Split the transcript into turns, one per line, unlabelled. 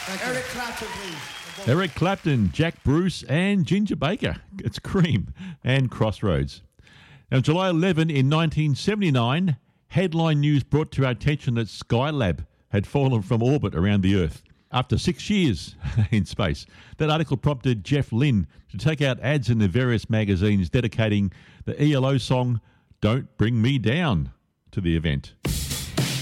Eric Clapton, please.
Eric Clapton, Jack Bruce and Ginger Baker. It's Cream and Crossroads. Now, July 11 in 1979, headline news brought to our attention that Skylab had fallen from orbit around the Earth after 6 years in space. That article prompted Jeff Lynne to take out ads in the various magazines dedicating the ELO song Don't Bring Me Down to the event.